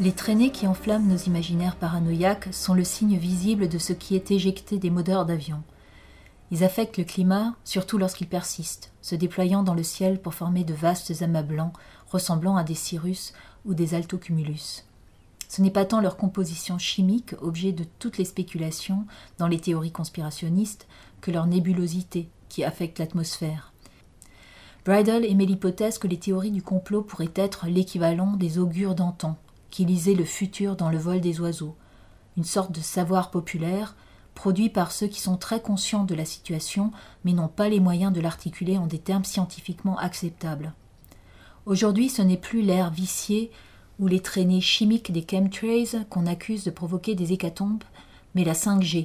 Les traînées qui enflamment nos imaginaires paranoïaques sont le signe visible de ce qui est éjecté des moteurs d'avion. Ils affectent le climat, surtout lorsqu'ils persistent, se déployant dans le ciel pour former de vastes amas blancs ressemblant à des cirrus ou des altocumulus. Ce n'est pas tant leur composition chimique, objet de toutes les spéculations dans les théories conspirationnistes, que leur nébulosité qui affecte l'atmosphère. Bridle émet l'hypothèse que les théories du complot pourraient être l'équivalent des augures d'antan, qui lisaient le futur dans le vol des oiseaux, une sorte de savoir populaire produit par ceux qui sont très conscients de la situation mais n'ont pas les moyens de l'articuler en des termes scientifiquement acceptables. Aujourd'hui, ce n'est plus l'ère viciée ou les traînées chimiques des chemtrails qu'on accuse de provoquer des hécatombes, mais la 5G.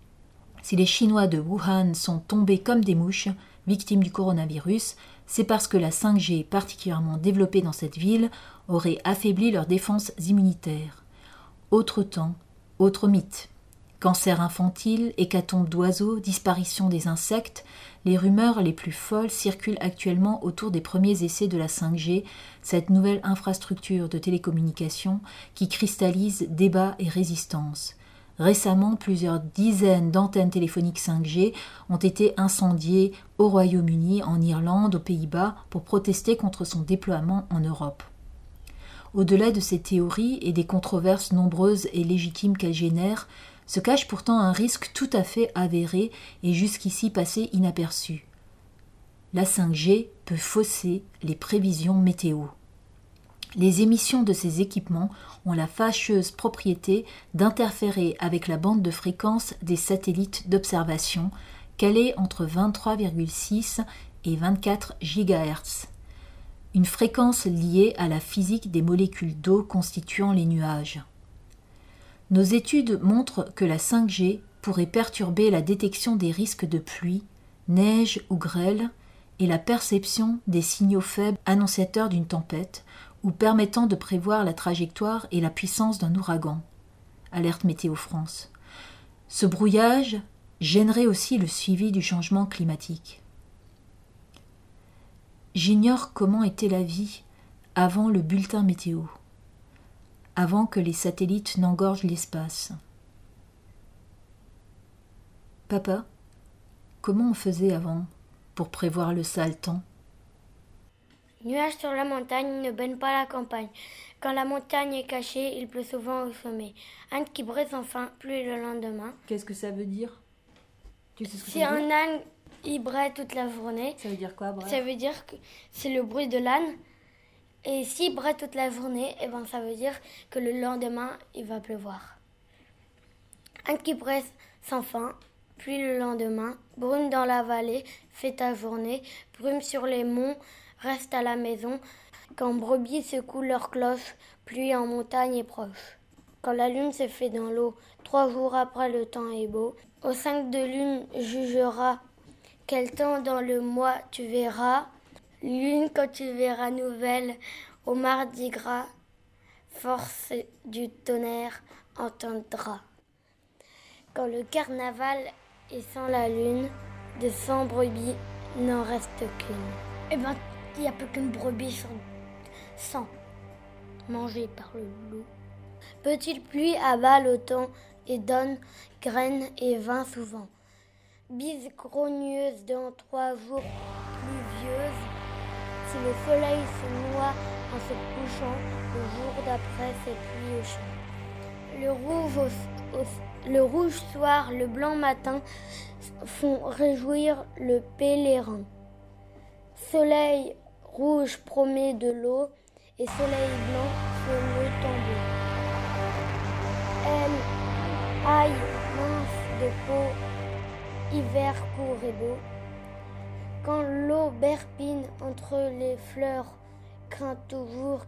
Si les Chinois de Wuhan sont tombés comme des mouches, victimes du coronavirus, c'est parce que la 5G, particulièrement développée dans cette ville, aurait affaibli leurs défenses immunitaires. Autre temps, autre mythe. Cancer infantile, hécatombe d'oiseaux, disparition des insectes, les rumeurs les plus folles circulent actuellement autour des premiers essais de la 5G, cette nouvelle infrastructure de télécommunications qui cristallise débat et résistance. Récemment, plusieurs dizaines d'antennes téléphoniques 5G ont été incendiées au Royaume-Uni, en Irlande, aux Pays-Bas, pour protester contre son déploiement en Europe. Au-delà de ces théories et des controverses nombreuses et légitimes qu'elles génèrent, se cache pourtant un risque tout à fait avéré et jusqu'ici passé inaperçu. La 5G peut fausser les prévisions météo. Les émissions de ces équipements ont la fâcheuse propriété d'interférer avec la bande de fréquence des satellites d'observation, calée entre 23,6 et 24 GHz. Une fréquence liée à la physique des molécules d'eau constituant les nuages. Nos études montrent que la 5G pourrait perturber la détection des risques de pluie, neige ou grêle et la perception des signaux faibles annonciateurs d'une tempête ou permettant de prévoir la trajectoire et la puissance d'un ouragan. Alerte Météo France. Ce brouillage gênerait aussi le suivi du changement climatique. J'ignore comment était la vie avant le bulletin météo, avant que les satellites n'engorgent l'espace. Papa, comment on faisait avant pour prévoir le sale temps ? Nuages sur la montagne ne baignent pas la campagne. Quand la montagne est cachée, il pleut souvent au sommet. Âne qui brise enfin, pluie le lendemain. Qu'est-ce que ça veut dire ? Tu sais ce que Si ça veut dire ? un âne il braie toute la journée, Ça veut dire quoi, braille ? ça veut dire que c'est le bruit de l'âne. Et s'il braie toute la journée, ça veut dire que le lendemain, il va pleuvoir. Âne qui braie sans fin, pluie le lendemain, brume dans la vallée, fait ta journée, brume sur les monts, reste à la maison. Quand brebis secouent leurs cloches, pluie en montagne est proche. Quand la lune se fait dans l'eau, 3 jours après le temps est beau. Au 5 de lune jugera, quel temps dans le mois tu verras. Lune quand tu verras nouvelle, au mardi gras, force du tonnerre entendra. Quand le carnaval est sans la lune, de 100 brebis n'en reste qu'une. Il n'y a plus qu'une brebis sur 100, mangée par le loup. Petite pluie abat le temps et donne graines et vin souvent. Bise grogneuse dans 3 jours pluvieuse. Si le soleil se noie en se couchant, le jour d'après c'est pluie au champ. Le rouge soir, le blanc matin font réjouir le pèlerin. Soleil rouge promet de l'eau et soleil blanc sonne le tambour. Elle, aille mince de peau, hiver court et beau. Quand l'eau berpine entre les fleurs, craint toujours